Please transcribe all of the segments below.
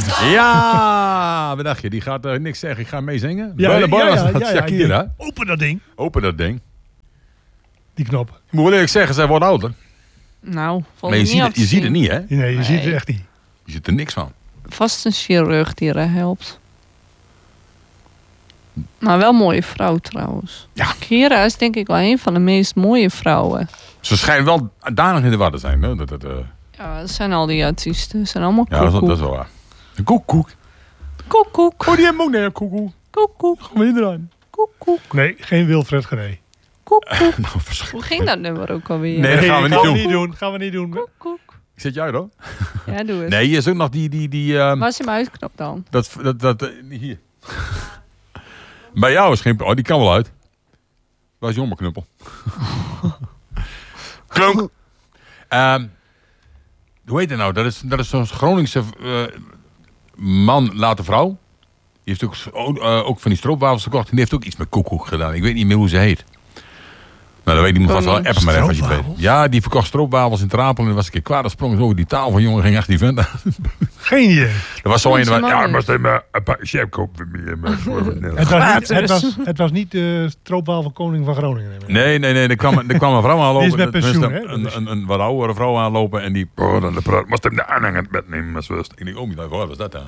Ja, wat dacht je? Die gaat niks zeggen. Ik ga meezingen. Ja, Shakira. Open dat ding. Open dat ding. Die knop. Ik moet wel eerlijk zeggen, zij wordt ouder. Nou, Maar je ziet het niet, hè? Nee, je ziet het echt niet. Je ziet er niks van. Vast een chirurg die er helpt. Maar wel een mooie vrouw trouwens. Ja. Kira is denk ik wel een van de meest mooie vrouwen. Ze schijnt wel danig in de war te zijn. Hè? Ja, dat zijn al die artiesten. Ze zijn allemaal Ja, koekoek. dat is wel waar. Een koekoek. Koekoek. Oh, die hebben ook nee, koekoek. Koekoek. Gaan we eraan. Koekoek. Nee, geen Wilfred Gené. Koekoek. Nou, verschrikkelijk. Hoe ging dat nummer ook alweer? Nee, dat gaan we niet doen. Gaan we niet doen. Koekoek. Ik zet je uit, hoor. Ja, doe het. Nee, hier is ook nog die Waar is mijn uitknop dan? hier. Bij jou is geen... Oh, die kan wel uit. Waar is je onderknuppel? Klonk. Hoe heet het nou? Dat is zo'n Groningse man later vrouw. Die heeft ook van die stroopwafels gekocht. En die heeft ook iets met koekoek gedaan. Ik weet niet meer hoe ze heet. Nou, dat weet ik niet vast wel. App maar even als je het weet. Ja, die verkocht stroopwafels in Trapel. En dat was een keer kwaad. Dan sprong ze over die tafel. Jongen, ging echt die vent aan. Geen idee. Er was zo een... Onze man Ja, is. maar even een paar chef kopen. Het was niet de stroopwafel koning van Groningen. Nee. Er kwam een vrouw aanlopen. Die is met pensioen, hè? Een wat oudere vrouw aanlopen. En die... Moest hem de aanhang in het bed nemen. Ik denk, oh, wat was dat dan?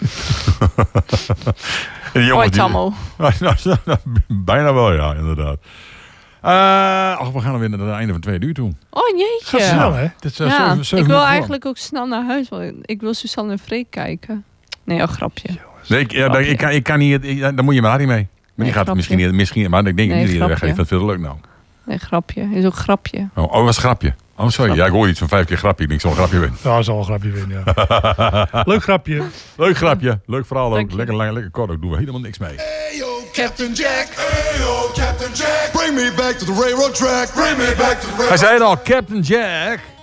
En die Hoi, jongens... Tammo. Bijna wel, ja, inderdaad. We gaan weer naar het einde van 2 uur toe. Oh jeetje. Gaat snel, hè? Het is, Ja, 7 ik wil minuten eigenlijk ook snel naar huis. Want ik wil Suzanne en Freek kijken. Nee, een grapje. Nee, ik kan niet... Dan moet je maar Harry mee. Maar die gaat grapje. misschien... Maar ik denk Nee, niet dat hij grapje. weggeeft. Dat veel leuk nou. Nee, grapje. Is ook grapje. Oh, was een grapje. Oh, sorry. Ja, ik hoor iets van 5 keer grapje. Ik denk, zo'n grapje win. Ja, dat zal een grapje winnen, ja. Leuk grapje. Leuk grapje. Leuk verhaal ook. Dank je. Lekker lang, lekker kort ook. Doen we helemaal niks mee. Hey yo, Captain Jack. Hey yo, Captain Jack. Bring me back to the railroad track. Bring me back to the railroad Hij zei het al, Captain Jack.